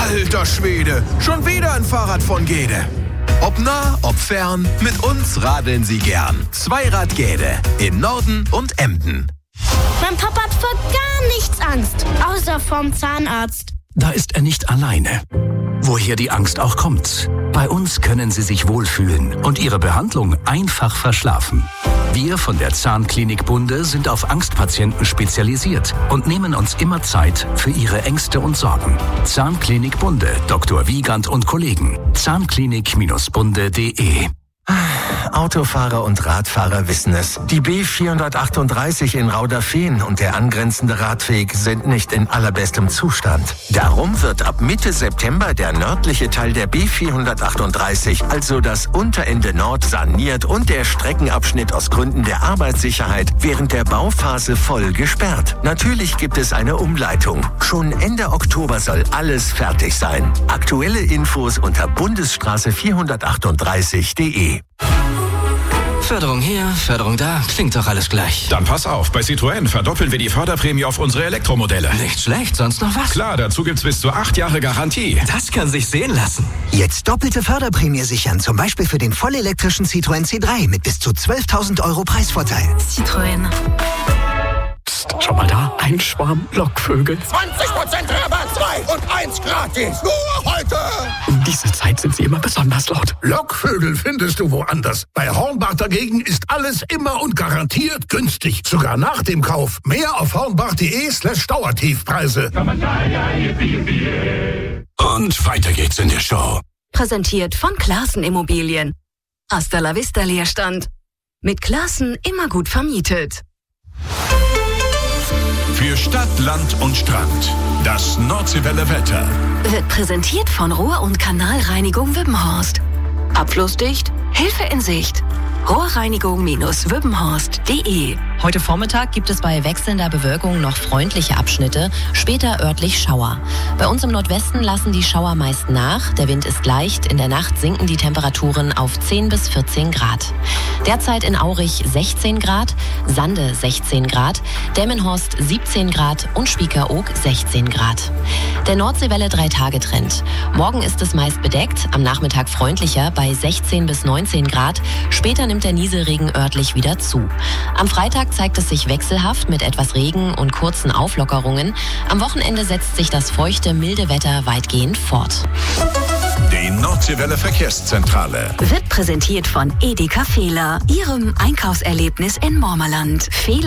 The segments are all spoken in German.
Alter Schwede, schon wieder ein Fahrrad von Gede. Ob nah, ob fern, mit uns radeln Sie gern. Zweirad Gede in Norden und Emden. Mein Papa hat vor gar nichts Angst, außer vorm Zahnarzt. Da ist er nicht alleine. Woher die Angst auch kommt. Bei uns können Sie sich wohlfühlen und Ihre Behandlung einfach verschlafen. Wir von der Zahnklinik Bunde sind auf Angstpatienten spezialisiert und nehmen uns immer Zeit für Ihre Ängste und Sorgen. Zahnklinik Bunde, Dr. Wiegand und Kollegen. Zahnklinik-bunde.de. Autofahrer und Radfahrer wissen es. Die B438 in Rauderfehn und der angrenzende Radweg sind nicht in allerbestem Zustand. Darum wird ab Mitte September der nördliche Teil der B438, also das Unterende Nord, saniert und der Streckenabschnitt aus Gründen der Arbeitssicherheit während der Bauphase voll gesperrt. Natürlich gibt es eine Umleitung. Schon Ende Oktober soll alles fertig sein. Aktuelle Infos unter bundesstraße438.de. Förderung hier, Förderung da, klingt doch alles gleich. Dann pass auf, bei Citroën verdoppeln wir die Förderprämie auf unsere Elektromodelle. Nicht schlecht, sonst noch was? Klar, dazu gibt's bis zu 8 Jahre Garantie. Das kann sich sehen lassen. Jetzt doppelte Förderprämie sichern, zum Beispiel für den vollelektrischen Citroën C3 mit bis zu 12.000 € Preisvorteil. Citroën. Psst, schau mal da, ein Schwarm Lockvögel. 20% Rabatt, 2 und 1 gratis. Nur heute. Um diese Zeit sind sie immer besonders laut. Lockvögel findest du woanders. Bei Hornbach dagegen ist alles immer und garantiert günstig. Sogar nach dem Kauf. Mehr auf hornbach.de/Dauertiefpreise. Und weiter geht's in der Show. Präsentiert von Classen Immobilien. Hasta la vista Leerstand. Mit Classen immer gut vermietet. Für Stadt, Land und Strand. Das Nordseewelle Wetter. Wird präsentiert von Rohr- und Kanalreinigung Wippenhorst. Abflussdicht, Hilfe in Sicht. Rohrreinigung-wippenhorst.de. Heute Vormittag gibt es bei wechselnder Bewölkung noch freundliche Abschnitte, später örtlich Schauer. Bei uns im Nordwesten lassen die Schauer meist nach, der Wind ist leicht, in der Nacht sinken die Temperaturen auf 10 bis 14 Grad. Derzeit in Aurich 16 Grad, Sande 16 Grad, Delmenhorst 17 Grad und Spiekeroog 16 Grad. Der Nordseewelle 3-Tage-Trend. Morgen ist es meist bedeckt, am Nachmittag freundlicher bei 16 bis 19 Grad, später nimmt der Nieselregen örtlich wieder zu. Am Freitag zeigt es sich wechselhaft mit etwas Regen und kurzen Auflockerungen. Am Wochenende setzt sich das feuchte, milde Wetter weitgehend fort. Die Nordseewelle Verkehrszentrale. Wird präsentiert von Edeka Fehler, Ihrem Einkaufserlebnis in Mormerland.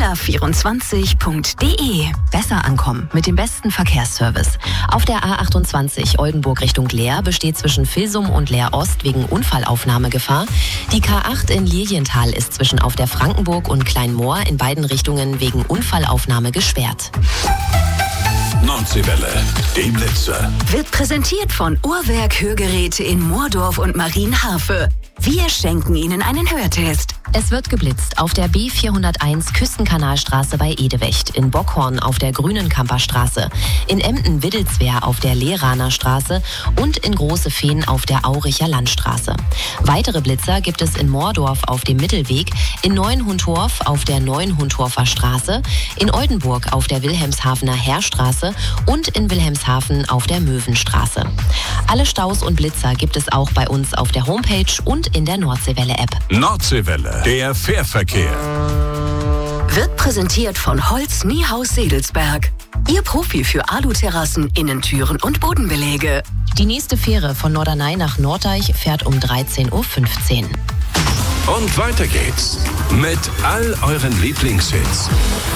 Fehler24.de. Besser ankommen mit dem besten Verkehrsservice. Auf der A28 Oldenburg Richtung Leer besteht zwischen Vilsum und Leer Ost wegen Unfallaufnahmegefahr. Die K8 in Lilienthal ist zwischen auf der Frankenburg und Kleinmoor in beiden Richtungen wegen Unfallaufnahme gesperrt. Nordseewelle, die Blitzer. Wird präsentiert von Uhrwerk Hörgeräte in Moordorf und Marienharfe. Wir schenken Ihnen einen Hörtest. Es wird geblitzt auf der B401 Küstenkanalstraße bei Edewecht, in Bockhorn auf der Grünenkamper Straße, in Emden-Widdelswehr auf der Lehraner Straße und in Große Fehn auf der Auricher Landstraße. Weitere Blitzer gibt es in Moordorf auf dem Mittelweg, in Neuenhundorf auf der Neuenhundorfer Straße, in Oldenburg auf der Wilhelmshavener Heerstraße und in Wilhelmshaven auf der Möwenstraße. Alle Staus und Blitzer gibt es auch bei uns auf der Homepage und in der Nordseewelle-App. Nordseewelle, der Fährverkehr. Wird präsentiert von Holz Niehaus Sedelsberg. Ihr Profi für Aluterrassen, Innentüren und Bodenbeläge. Die nächste Fähre von Norderney nach Norddeich fährt um 13:15 Uhr. Und weiter geht's mit all euren Lieblingshits.